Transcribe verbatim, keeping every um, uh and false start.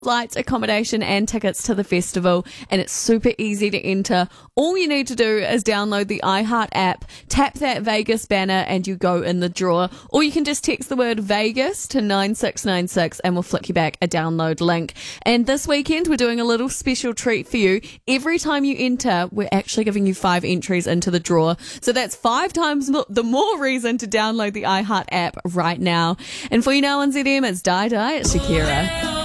flights, accommodation and tickets to the festival, and it's super easy to enter. All you need to do is download the iHeart app, tap that Vegas banner and you go in the draw, or you can just text the word Vegas to nine six nine six and we'll flick you back a download link. And this weekend we're doing a little special treat for you. Every time you enter, we're actually giving you five entries into the draw, so that's five times mo- the more reason to download the iHeart app right now. And for you now on Z M, it's Die Die, it's Shakira.